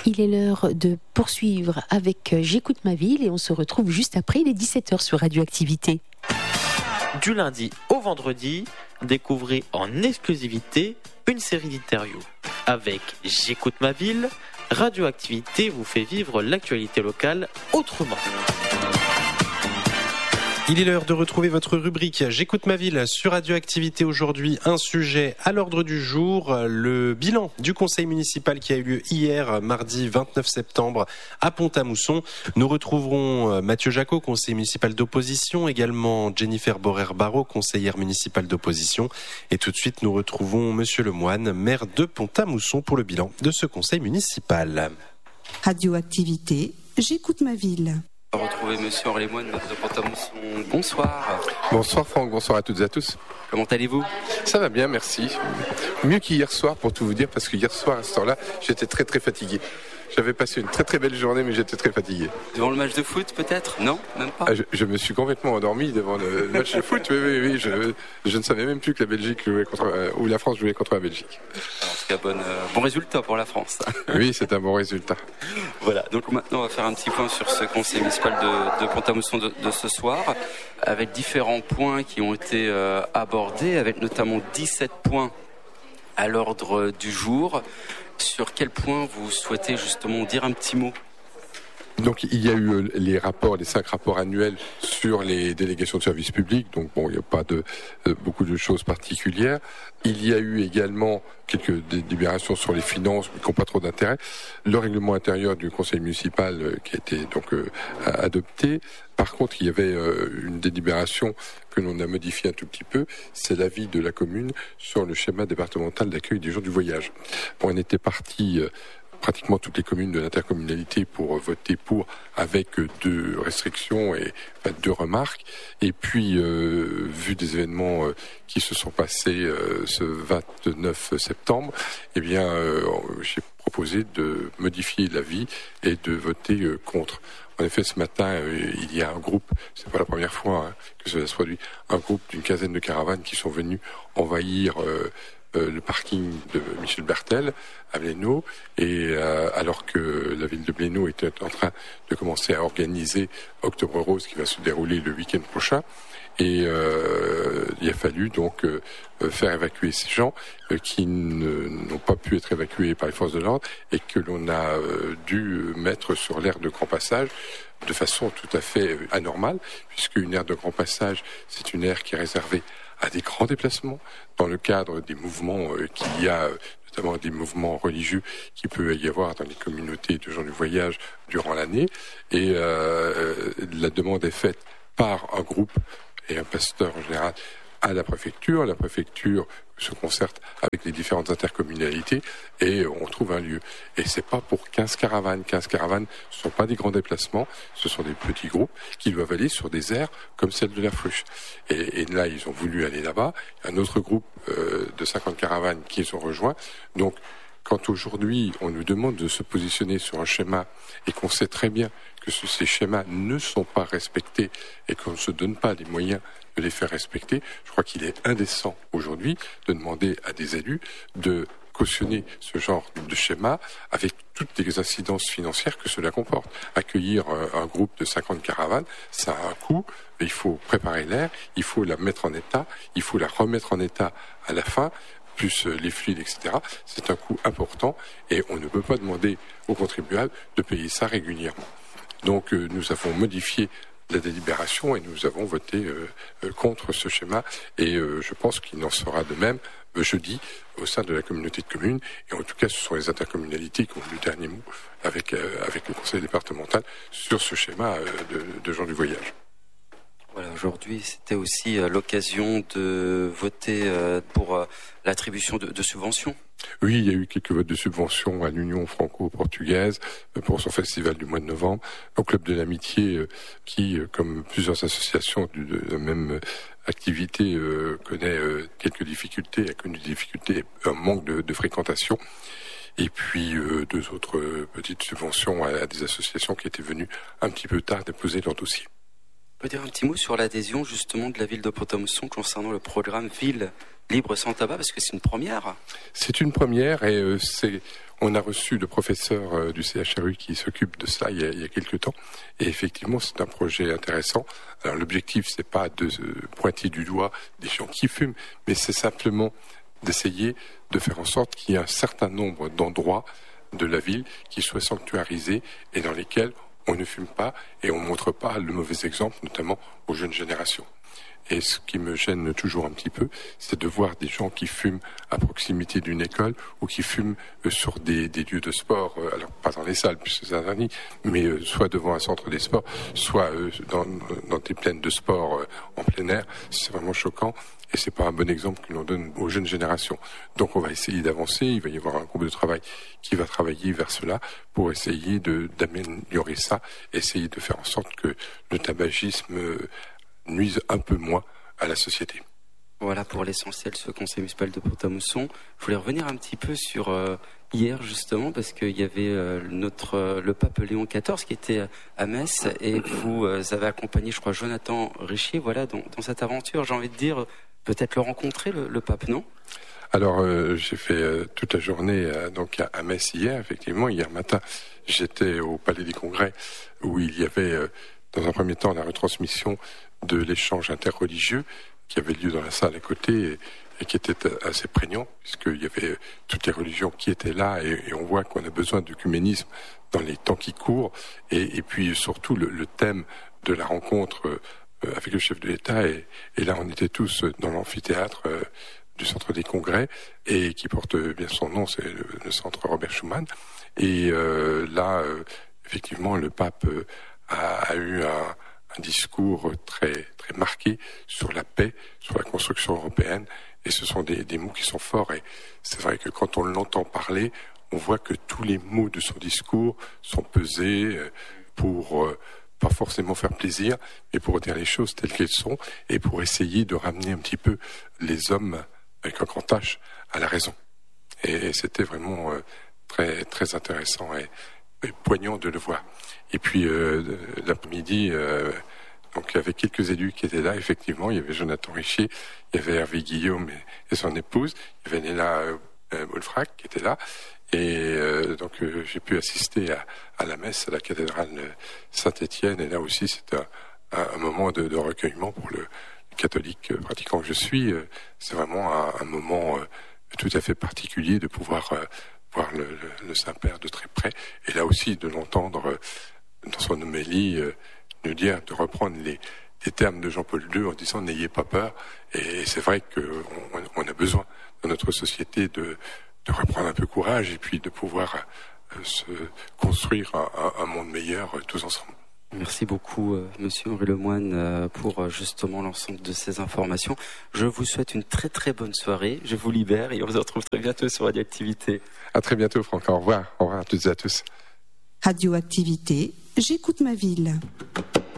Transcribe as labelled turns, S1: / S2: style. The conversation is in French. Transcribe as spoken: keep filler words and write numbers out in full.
S1: Il est l'heure de poursuivre avec J'écoute ma ville et on se retrouve juste après, il est dix-sept heures sur Radioactivité.
S2: Du lundi au vendredi, découvrez en exclusivité une série d'interviews. Avec J'écoute ma ville, Radioactivité vous fait vivre l'actualité locale autrement.
S3: Il est l'heure de retrouver votre rubrique J'écoute ma ville sur Radioactivité. Aujourd'hui, un sujet à l'ordre du jour, le bilan du conseil municipal qui a eu lieu hier, mardi vingt-neuf septembre, à Pont-à-Mousson. Nous retrouverons Mathieu Jacot, conseiller municipal d'opposition, également Jennifer Borer-Barrault, conseillère municipale d'opposition. Et tout de suite, nous retrouvons Monsieur Lemoine, maire de Pont-à-Mousson, pour le bilan de ce conseil municipal.
S4: Radioactivité, J'écoute ma ville.
S5: On va retrouver Monsieur Henri Lemoine de Pont-à-Mousson. Bonsoir.
S6: Bonsoir Franck, bonsoir à toutes et à tous.
S5: Comment allez-vous ?
S6: Ça va bien, merci. Mieux qu'hier soir pour tout vous dire, parce que hier soir à ce temps-là, j'étais très très fatigué. J'avais passé une très très belle journée, mais j'étais très fatigué.
S5: Devant le match de foot peut-être ? Non, même pas.
S6: Ah, je, je me suis complètement endormi devant le match de foot. Oui, oui, oui. Je, je ne savais même plus que la Belgique jouait contre, euh, ou la France jouait contre la Belgique.
S5: Alors, en tout cas, bon, euh, bon résultat pour la France.
S6: Oui, c'est un bon résultat.
S5: Voilà. Donc maintenant, on va faire un petit point sur ce conseil municipal de, de Pont-à-Mousson de, de ce soir, avec différents points qui ont été euh, abordés, avec notamment dix-sept points à l'ordre du jour. Sur quel point vous souhaitez justement dire un petit mot ?
S6: Donc il y a eu les rapports, les cinq rapports annuels sur les délégations de services publics. Donc bon, il n'y a pas de euh, beaucoup de choses particulières. Il y a eu également quelques délibérations sur les finances, mais qui n'ont pas trop d'intérêt. Le règlement intérieur du conseil municipal euh, qui a été donc euh, adopté. Par contre, il y avait euh, une délibération que l'on a modifiée un tout petit peu. C'est l'avis de la commune sur le schéma départemental d'accueil des gens du voyage. Bon, on était parti. Euh, pratiquement toutes les communes de l'intercommunalité pour voter pour, avec deux restrictions et enfin, deux remarques. Et puis, euh, vu des événements euh, qui se sont passés euh, ce vingt-neuf septembre, eh bien, euh, j'ai proposé de modifier l'avis et de voter euh, contre. En effet, ce matin, euh, il y a un groupe, c'est pas la première fois hein, que cela se produit, un groupe d'une quinzaine de caravanes qui sont venus envahir euh, euh, le parking de Michel Bertel à Blénaud, et euh, alors que la ville de Blénaud était en train de commencer à organiser Octobre Rose qui va se dérouler le week-end prochain. Et euh, il a fallu donc euh, faire évacuer ces gens euh, qui ne, n'ont pas pu être évacués par les forces de l'ordre et que l'on a euh, dû mettre sur l'aire de grand passage de façon tout à fait anormale, puisque une aire de grand passage, c'est une aire qui est réservée à des grands déplacements dans le cadre des mouvements euh, qu'il y a, notamment des mouvements religieux qui peut y avoir dans les communautés de gens du voyage durant l'année. Et euh, la demande est faite par un groupe et un pasteur en général à la préfecture. La préfecture se concerte avec les différentes intercommunalités et on trouve un lieu. Et c'est pas pour quinze caravanes. quinze caravanes, ce sont pas des grands déplacements, ce sont des petits groupes qui doivent aller sur des aires comme celle de la Fruche. Et, et là, ils ont voulu aller là-bas. Un autre groupe euh, de cinquante caravanes qui les ont rejoints. Donc, quand aujourd'hui on nous demande de se positionner sur un schéma et qu'on sait très bien que ce, ces schémas ne sont pas respectés et qu'on ne se donne pas les moyens de les faire respecter, je crois qu'il est indécent aujourd'hui de demander à des élus de cautionner ce genre de schéma avec toutes les incidences financières que cela comporte. Accueillir un groupe de cinquante caravanes, ça a un coût, il faut préparer l'aire, il faut la mettre en état, il faut la remettre en état à la fin, plus les fluides, et cetera. C'est un coût important et on ne peut pas demander aux contribuables de payer ça régulièrement. Donc euh, nous avons modifié la délibération et nous avons voté euh, euh, contre ce schéma et euh, je pense qu'il en sera de même euh, jeudi au sein de la communauté de communes et en tout cas ce sont les intercommunalités qui ont le dernier mot avec, euh, avec le conseil départemental sur ce schéma euh, de, de gens du voyage.
S5: Voilà, aujourd'hui, c'était aussi euh, l'occasion de voter euh, pour euh, l'attribution de, de subventions.
S6: Oui, il y a eu quelques votes de subventions à l'Union franco-portugaise pour son festival du mois de novembre, au Club de l'Amitié euh, qui, euh, comme plusieurs associations de, de la même activité, euh, connaît euh, quelques difficultés, a connu des difficultés, un manque de, de fréquentation. Et puis euh, deux autres euh, petites subventions à, à des associations qui étaient venues un petit peu tard déposer leur dossier.
S5: On peut dire un petit mot sur l'adhésion justement de la ville de Pont-à-Mousson concernant le programme Ville Libre sans tabac, parce que c'est une première.
S6: C'est une première et euh, c'est, On a reçu le professeur euh, du C H R U qui s'occupe de ça il y a, il y a quelques temps. Et effectivement, c'est un projet intéressant. Alors l'objectif, c'est pas de euh, pointer du doigt des gens qui fument, mais c'est simplement d'essayer de faire en sorte qu'il y ait un certain nombre d'endroits de la ville qui soient sanctuarisés et dans lesquels on ne fume pas et on ne montre pas le mauvais exemple, notamment aux jeunes générations. Et ce qui me gêne toujours un petit peu, c'est de voir des gens qui fument à proximité d'une école ou qui fument sur des, des lieux de sport, alors pas dans les salles puisque c'est interdit, mais soit devant un centre des sports, soit dans, dans des plaines de sport en plein air. C'est vraiment choquant et c'est pas un bon exemple que l'on donne aux jeunes générations. Donc on va essayer d'avancer, il va y avoir un groupe de travail qui va travailler vers cela pour essayer de, d'améliorer ça, essayer de faire en sorte que le tabagisme nuise un peu moins à la société.
S5: Voilà pour l'essentiel, ce conseil municipal de Pont-à-Mousson. Je voulais revenir un petit peu sur euh, hier justement, parce qu'il y avait euh, notre euh, le pape Léon quatorze qui était à Metz et vous euh, avez accompagné, je crois, Jonathan Richier, voilà, dans, dans cette aventure. J'ai envie de dire, peut-être le rencontrer, le, le pape, non ?
S6: Alors, euh, j'ai fait euh, toute la journée euh, donc à, à Metz hier, effectivement. Hier matin, j'étais au Palais des Congrès où il y avait, euh, dans un premier temps, la retransmission de l'échange interreligieux qui avait lieu dans la salle à côté et, et qui était assez prégnant puisqu'il y avait toutes les religions qui étaient là et, et on voit qu'on a besoin d'œcuménisme dans les temps qui courent et, et puis surtout le, le thème de la rencontre euh, avec le chef de l'État et, et là on était tous dans l'amphithéâtre euh, du centre des congrès et qui porte bien son nom, c'est le, le centre Robert Schuman et euh, là euh, effectivement le pape euh, a, a eu un un discours très très marqué sur la paix, sur la construction européenne, et ce sont des, des mots qui sont forts. Et c'est vrai que quand on l'entend parler, on voit que tous les mots de son discours sont pesés pour euh, pas forcément faire plaisir, mais pour dire les choses telles qu'elles sont et pour essayer de ramener un petit peu les hommes avec un grand H à la raison. Et, et c'était vraiment euh, très très intéressant et, et poignant de le voir. Et puis euh, l'après-midi, euh, donc il y avait quelques élus qui étaient là. Effectivement, il y avait Jonathan Richier, il y avait Hervé Guillaume et, et son épouse, il y avait Néla euh, Wolfrac qui était là. Et euh, donc euh, j'ai pu assister à, à la messe à la cathédrale Saint-Étienne. Et là aussi, c'était un, un moment de, de recueillement pour le, le catholique pratiquant que je suis. C'est vraiment un, un moment euh, tout à fait particulier de pouvoir euh, voir le, le, le Saint-Père de très près. Et là aussi, de l'entendre euh, dans son homélie euh, nous dire, de reprendre les, les termes de Jean-Paul deux en disant « n'ayez pas peur ». Et c'est vrai qu'on on a besoin dans notre société de, de reprendre un peu courage et puis de pouvoir euh, se construire un, un monde meilleur euh, tous ensemble.
S5: Merci beaucoup, euh, Monsieur Henri Lemoine, euh, pour euh, justement l'ensemble de ces informations. Je vous souhaite une très très bonne soirée. Je vous libère et on se retrouve très bientôt sur Radioactivité.
S6: À très bientôt, Franck. Au revoir. Au revoir à toutes et à tous.
S4: Radioactivité, j'écoute ma ville.